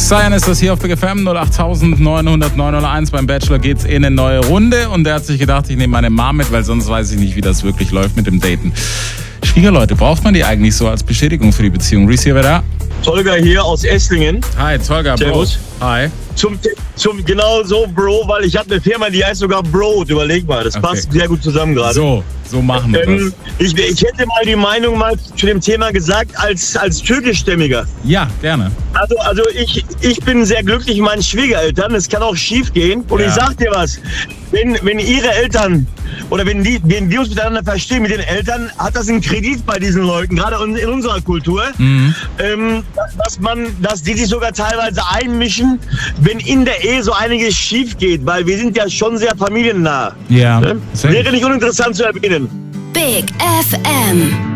Zion ist das hier auf Big FM 08901. Beim Bachelor geht's in eine neue Runde und der hat sich gedacht, ich nehme meine Mom mit, weil sonst weiß ich nicht, wie das wirklich läuft mit dem Daten. Schwiegerleute, braucht man die eigentlich so als Bestätigung für die Beziehung? Reese hier wieder. Tolga hier aus Esslingen. Hi, Tolga, Bro. Servus. Hi. Zum genau so, Bro, weil ich habe eine Firma, die heißt sogar Brot. Überleg mal, das passt sehr gut zusammen gerade. So machen wir das. Ich hätte mal die Meinung mal zu dem Thema gesagt, als türkischstämmiger. Ja, gerne. Also ich bin sehr glücklich mit meinen Schwiegereltern. Es kann auch schief gehen. Und ich sag dir was, wenn ihre Eltern oder wenn die uns miteinander verstehen mit den Eltern, hat das einen Kredit bei diesen Leuten, gerade in unserer Kultur, dass die sich sogar teilweise einmischen, wenn in der Ehe so einiges schief geht, weil wir sind ja schon sehr familiennah. Ja. Wäre nicht uninteressant zu erwähnen. Big FM.